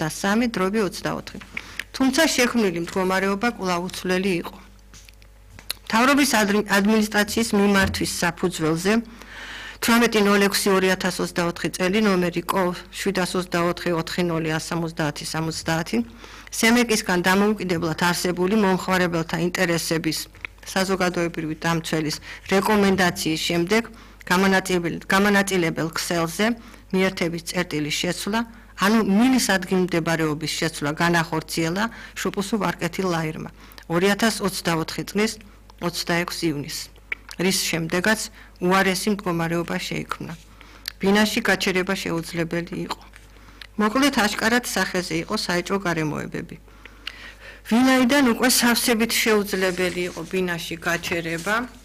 23, დროები 24. თუმცა შექმნილი მდგომარეობა კვლავ უცვლელი იყო. მთავრობის ადმინისტრაციის მიმართვის საფუძველზე 18.06.2024 წელი ნომერი 724-40170-70 სემეკისგან დამოუკიდებლად არსებული მომხმარებელთა ინტერესების საზოგადოებრივი დამცველის რეკომენდაციის შემდეგ გამანაწილებელ ქსელზე მიერთების წერტილის შეცვლა, ანუ მილის ადგილმდებარეობის შეცვლა განახორციელა შუპუსუ ვარკეთი ლაირმა 2024 წლის 26 ივნისს, რის შემდეგაც უარესი მდგომარეობა შეიქმნა. ბინაში გაჩერება შეუძლებელი იყო. მოკლედ აშკარად სახეზე იყო საეჭვო გარემოებები. ვინაიდან უკვე სავსებით შეუძლებელი იყო ბინაში გაჩერება,